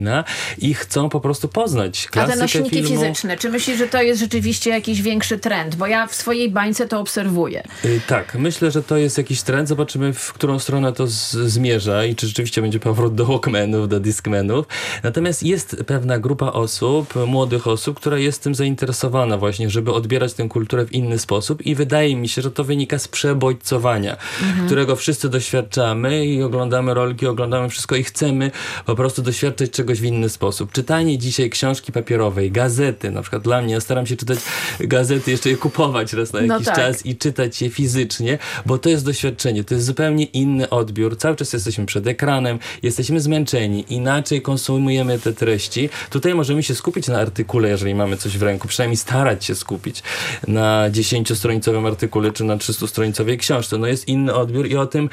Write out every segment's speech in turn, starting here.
i chcą po prostu poznać klasykę filmu. A te nośniki fizyczne, czy myślisz, że to jest rzeczywiście jakiś większy trend? Bo ja w swojej bańce to obserwuję. Tak, myślę, że to jest jakiś trend. Zobaczymy, w którą stronę to zmierza i czy rzeczywiście będzie powrót do Walkmanów, do Discmanów. Natomiast jest pewna grupa osób, młodych osób, która jest tym zainteresowana właśnie, żeby odbierać tę kulturę w inny sposób i wydaje mi się, że to wynika z przebodźcowania, którego wszyscy doświadczamy i oglądamy rolki, oglądamy wszystko i chcemy po prostu doświadczać czegoś w inny sposób. Czytanie dzisiaj książki papierowej, gazety, na przykład dla mnie, ja staram się czytać gazety, jeszcze je kupować raz na jakiś czas i czytać je fizycznie, bo to jest doświadczenie, to jest zupełnie inny odbiór. Cały czas jesteśmy przed ekranem, jesteśmy zmęczeni, inaczej konsumujemy te treści. Tutaj możemy się skupić na artykule, jeżeli mamy coś w ręku, przynajmniej starać się skupić na 10-stronicowym artykule, czy na 300-stronicowej książce. No jest inny odbiór i o tym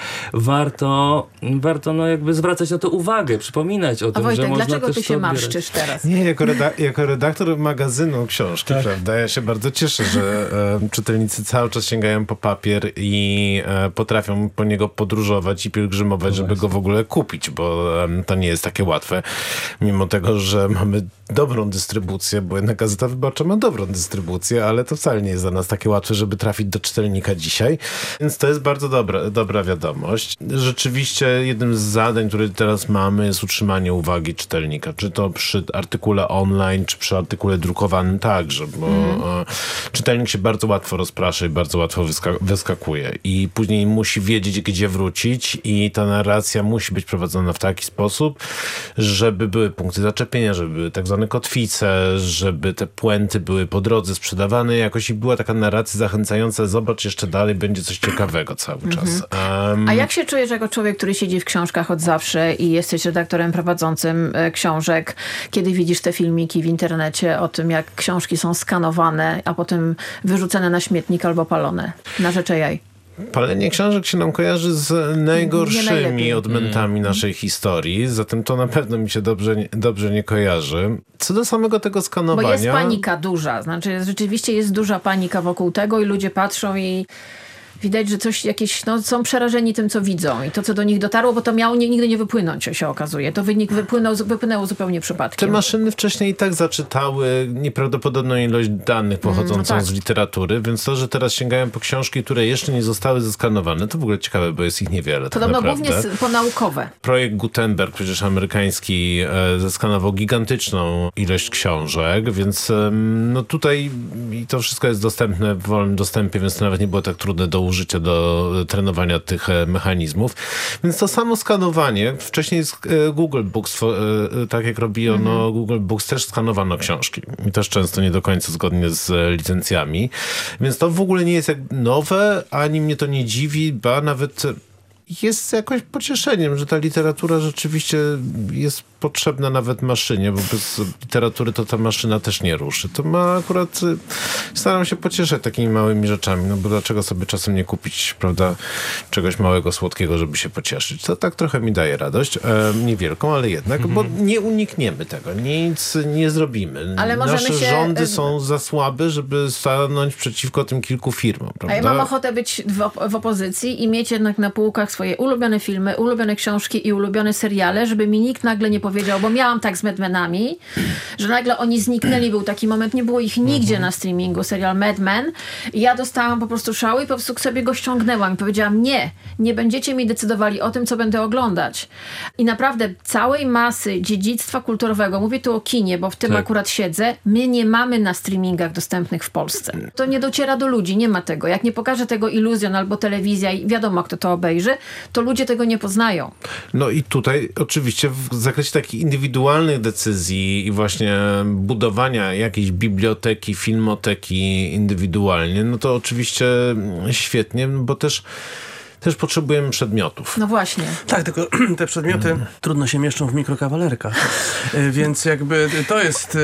warto no jakby zwracać na to uwagę, przypominać o tym, Wojtek, że można dlaczego też ty się maszczysz teraz? Nie, jako redaktor magazynu książki, prawda, ja się bardzo cieszę, że czytelnicy cały czas sięgają po papier i potrafią po niego podróżować i pielgrzymować, żeby go w ogóle kupić, bo to nie jest takie łatwe. Mimo tego, że mamy dobrą dystrybucję, bo jednak Gazeta Wyborcza ma dobrą dystrybucję, ale to wcale nie jest dla nas takie łatwe, żeby trafić do czytelnika dzisiaj. Więc to jest bardzo dobra wiadomość. Rzeczywiście jednym z zadań, które teraz mamy, jest utrzymanie uwagi czytelnika. Czy to przy artykule online, czy przy artykule drukowanym także, bo czytelnik się bardzo łatwo rozprasza i bardzo łatwo wyskakuje. I później musi wiedzieć, gdzie wrócić i ta narracja musi być prowadzona w taki sposób, żeby były punkty zaczepienia, żeby były tak zwane kotwice, żeby te puenty były po drodze sprzedawane jakoś i była taka narracja zachęcająca, zobacz jeszcze dalej, będzie coś ciekawego cały czas. A jak się czujesz jako człowiek, który siedzi w książkach od zawsze i jesteś redaktorem prowadzącym książek, kiedy widzisz te filmiki w internecie o tym, jak książki są skanowane, a potem wyrzucone na śmietnik albo palone? Na rzecz AI. Palenie książek się nam kojarzy z najgorszymi odmętami naszej historii, zatem to na pewno mi się dobrze nie kojarzy. Co do samego tego skanowania... Bo jest panika duża, znaczy rzeczywiście jest duża panika wokół tego i ludzie patrzą i widać, że coś jakieś, są przerażeni tym, co widzą i to, co do nich dotarło, bo to miało nigdy nie wypłynąć, się okazuje. To wypłynęło zupełnie przypadkiem. Te maszyny wcześniej i tak zaczytały nieprawdopodobną ilość danych pochodzącą z literatury, więc to, że teraz sięgają po książki, które jeszcze nie zostały zeskanowane, to w ogóle ciekawe, bo jest ich niewiele. Podobno głównie ponaukowe. Projekt Gutenberg, przecież amerykański, zeskanował gigantyczną ilość książek, więc no tutaj i to wszystko jest dostępne w wolnym dostępie, więc to nawet nie było tak trudne do użycia, do trenowania tych mechanizmów. Więc to samo skanowanie, wcześniej z Google Books, tak jak robi ono Google Books, też skanowano książki. I też często nie do końca zgodnie z licencjami. Więc to w ogóle nie jest jak nowe, ani mnie to nie dziwi, ba nawet jest jakoś pocieszeniem, że ta literatura rzeczywiście jest potrzebna nawet maszynie, bo bez literatury to ta maszyna też nie ruszy. To ma akurat... Staram się pocieszać takimi małymi rzeczami, no bo dlaczego sobie czasem nie kupić, prawda, czegoś małego, słodkiego, żeby się pocieszyć. To tak trochę mi daje radość. Niewielką, ale jednak, bo nie unikniemy tego. Nic nie zrobimy. Ale nasze rządy są za słabe, żeby stanąć przeciwko tym kilku firmom, prawda? A ja mam ochotę być w opozycji i mieć jednak na półkach swoje ulubione filmy, ulubione książki i ulubione seriale, żeby mi nikt nagle nie powiedział, bo miałam tak z Mad Menami, że nagle oni zniknęli, był taki moment, nie było ich nigdzie na streamingu, serial Mad Men. I ja dostałam po prostu szału i po prostu sobie go ściągnęłam i powiedziałam, nie będziecie mi decydowali o tym, co będę oglądać. I naprawdę całej masy dziedzictwa kulturowego, mówię tu o kinie, bo w tym akurat siedzę, my nie mamy na streamingach dostępnych w Polsce. To nie dociera do ludzi, nie ma tego. Jak nie pokaże tego Illusion albo telewizja i wiadomo, kto to obejrzy, to ludzie tego nie poznają. No i tutaj oczywiście w zakresie takich indywidualnych decyzji i właśnie budowania jakiejś biblioteki, filmoteki indywidualnie, no to oczywiście świetnie, bo też potrzebujemy przedmiotów. No właśnie. Tak, tylko te przedmioty trudno się mieszczą w mikrokawalerkach. Więc jakby to jest,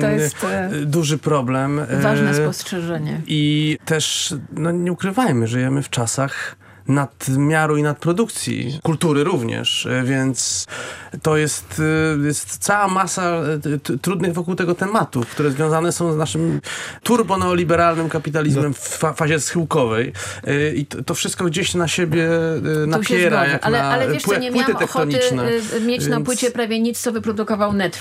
duży problem. Ważne spostrzeżenie. I też, nie ukrywajmy, żyjemy w czasach nadmiaru i nadprodukcji, kultury również, więc to jest cała masa trudnych wokół tego tematów, które związane są z naszym turboneoliberalnym kapitalizmem w fazie schyłkowej i to wszystko gdzieś na siebie napiera, jak ale wiesz co, nie miałam płyty ochoty tektoniczne. mieć na płycie prawie nic, co wyprodukował Netflix.